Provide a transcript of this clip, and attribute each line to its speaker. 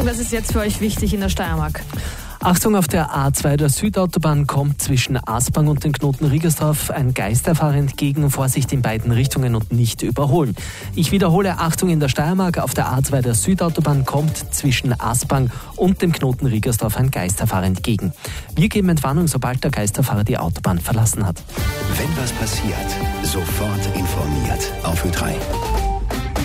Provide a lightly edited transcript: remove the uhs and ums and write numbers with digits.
Speaker 1: Achtung, das ist jetzt für euch wichtig in der Steiermark.
Speaker 2: Achtung, auf der A2 der Südautobahn kommt zwischen Aspang und dem Knoten Riegersdorf ein Geisterfahrer entgegen. Vorsicht in beiden Richtungen und nicht überholen. Ich wiederhole, Achtung in der Steiermark, auf der A2 der Südautobahn kommt zwischen Aspang und dem Knoten Riegersdorf ein Geisterfahrer entgegen. Wir geben Entwarnung, sobald der Geisterfahrer die Autobahn verlassen hat.
Speaker 3: Wenn was passiert, sofort informiert auf Ö3.